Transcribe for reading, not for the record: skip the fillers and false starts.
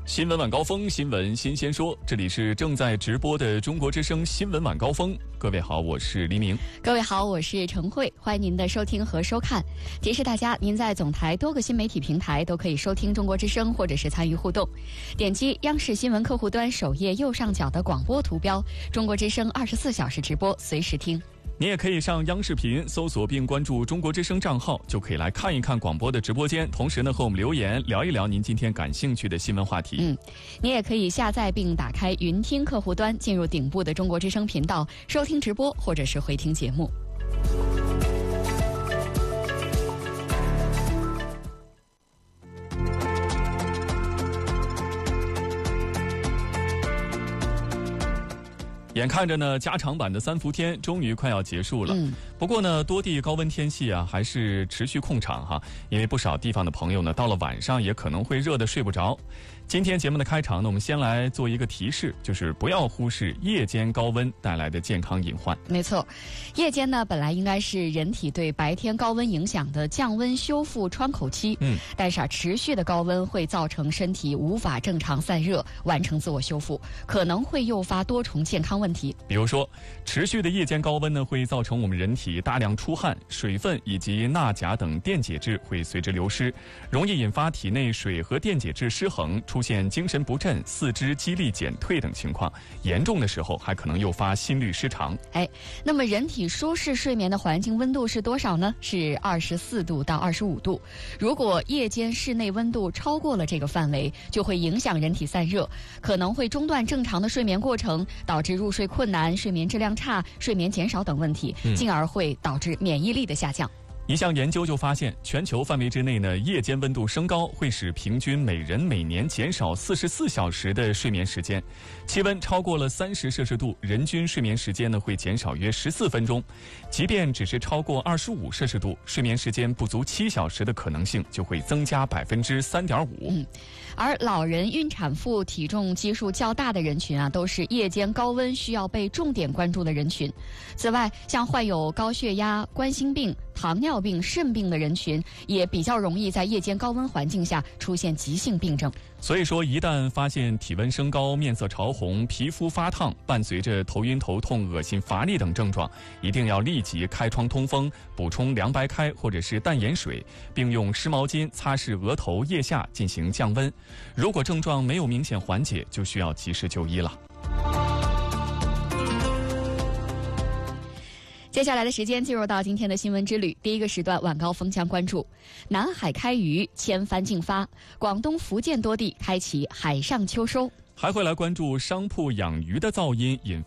新闻晚高峰，新闻新鲜说，这里是正在直播的中国之声新闻晚高峰。各位好，我是黎明。 各位好，我是程慧，欢迎您的收听和收看。提示大家，您在总台多个新媒体平台都可以收听中国之声，或者是参与互动。点击央视新闻客户端首页右上角的广播图标，中国之声24小时直播，随时听。 你也可以上央视频搜索并关注中国之声账号，就可以来看一看广播的直播间，同时呢和我们留言聊一聊您今天感兴趣的新闻话题。 你也可以下载并打开云听客户端，进入顶部的中国之声频道，收听直播或者是回听节目。 眼看着呢，加长版的3伏天终于快要结束了。不过呢，多地高温天气啊，还是持续控场哈。因为不少地方的朋友呢，到了晚上也可能会热得睡不着。今天节目的开场呢，我们先来做一个提示，就是不要忽视夜间高温带来的健康隐患。 没错，夜间呢本来应该是人体对白天高温影响的降温修复窗口期。但是持续的高温会造成身体无法正常散热，完成自我修复，可能会诱发多重健康问题。 比如说，持续的夜间高温呢，会造成我们人体大量出汗，水分以及钠钾等电解质会随之流失，容易引发体内水和电解质失衡，出现精神不振、四肢肌力减退等情况，严重的时候还可能诱发心律失常。 那么人体舒适睡眠的环境温度是多少呢？是24度到25度。如果夜间室内温度超过了这个范围，就会影响人体散热，可能会中断正常的睡眠过程，导致入睡困难、睡眠质量差、睡眠减少等问题，进而会导致免疫力的下降。 一项研究就发现，全球范围之内呢，夜间温度升高会使平均每人每年减少44小时的睡眠时间，气温超过了30摄氏度，人均睡眠时间呢会减少约14分钟，即便只是超过25摄氏度，睡眠时间不足7小时的可能性就会增加3.5%。 而老人、孕产妇、体重基数较大的人群啊，都是夜间高温需要被重点关注的人群。此外，像患有高血压、冠心病、糖尿病、肾病的人群，也比较容易在夜间高温环境下出现急性病症。 所以说，一旦发现体温升高、面色潮红、皮肤发烫，伴随着头晕头痛、恶心乏力等症状，一定要立即开窗通风，补充凉白开或者是淡盐水，并用湿毛巾擦拭额头、腋下进行降温。如果症状没有明显缓解，就需要及时就医了。 接下来的时间进入到今天的新闻之旅，第一个时段晚高峰将关注南海开渔，千帆竞发，广东、福建多地开启海上秋收， 还会来关注商铺养鱼的噪音引